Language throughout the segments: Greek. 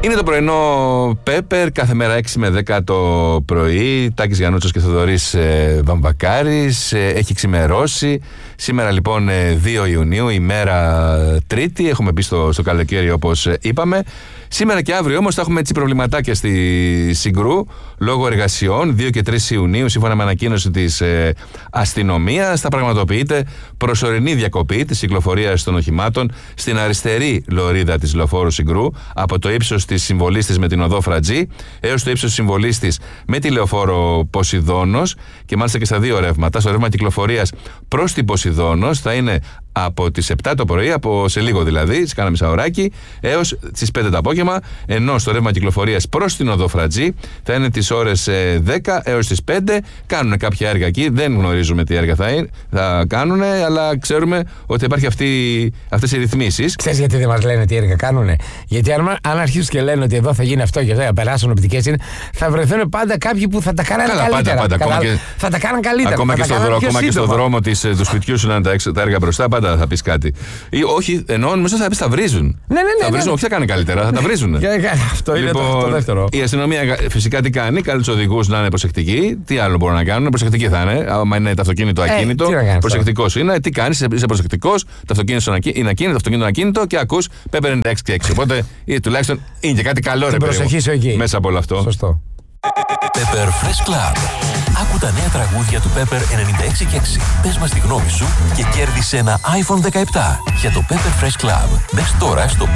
Είναι το πρωινό Pepper, κάθε μέρα 6 με 10 το πρωί. Τάκης Γιαννούτσος και Θοδωρής Βαμβακάρης. Έχει ξημερώσει. Σήμερα λοιπόν 2 Ιουνίου, ημέρα Τρίτη. Έχουμε μπει στο καλοκαίρι όπως είπαμε. Σήμερα και αύριο όμως θα έχουμε έτσι προβληματάκια στη Συγκρού λόγω εργασιών. 2 και 3 Ιουνίου, σύμφωνα με ανακοίνωση της αστυνομίας, θα πραγματοποιείται προσωρινή διακοπή της κυκλοφορίας των οχημάτων στην αριστερή λωρίδα της λεωφόρου Συγκρού, από το ύψος της συμβολής της με την οδό Φρατζή έως το ύψος της συμβολής της με τη λεωφόρο Ποσειδώνος, και μάλιστα και στα δύο ρεύματα. Στο ρεύμα κυκλοφορίας προς την Ποσειδώνος θα είναι από τις 7 το πρωί, από σε λίγο δηλαδή, σε κάνα μισάωράκι, έως τις 5 το απόγευμα, ενώ στο ρεύμα κυκλοφορίας προς την οδό Φρατζή θα είναι τις ώρες 10 έως τις 5. Κάνουν κάποια έργα εκεί, δεν γνωρίζουμε τι έργα θα κάνουν, αλλά ξέρουμε ότι υπάρχει αυτές οι ρυθμίσεις. Ξέρεις γιατί δεν μας λένε τι έργα κάνουν? Γιατί αν αρχίσουν και λένε ότι εδώ θα γίνει αυτό και εδώ θα περάσουν οπτικές, θα βρεθούν πάντα κάποιοι που θα τα κάνουν καλύτερα. Θα τα κάνουν καλύτερα. Ακόμα και στο δρόμο του σπιτιού σου να είναι τα έργα μπροστά, πάντα θα πεις κάτι. Ή όχι, ενώ νομίζω θα πεις θα βρίζουν. Ναι. Θα βρίζουν, όχι θα κάνουν καλύτερα, θα τα βρίζουν. Αυτό είναι το δεύτερο. Η αστυνομία φυσικά τι κάνει? Καλεί τους οδηγούς να είναι προσεκτικοί. Τι άλλο μπορούν να κάνουν? Προσεκτικοί θα είναι. Άμα είναι το αυτοκίνητο ακίνητο, προσεκτικός είναι. Τι κάνεις? Είσαι προσεκτικός. Το αυτοκίνητο είναι ακίνητο, το αυτοκίνητο ακίνητο και ακούς Pepper 96 και 6. Οπότε τουλάχιστον είναι και κάτι καλό, ρε παιδί, μέσα από όλο αυτό. Σωστό. Pepper Fresh Club. Άκου τα νέα τραγούδια του Pepper 96 και 6. Πες μας τη γνώμη σου και κέρδισε ένα iPhone 17 για το Pepper Fresh Club. Μπες τώρα στο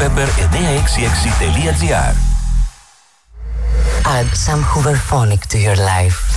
pepper966.gr. Add some Hooverphonic to your life.